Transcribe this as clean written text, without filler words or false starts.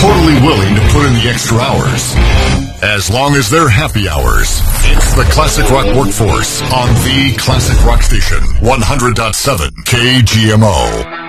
totally willing to put in the extra hours. As long as they're happy hours. It's the Classic Rock Workforce on the Classic Rock Station, 100.7 KGMO.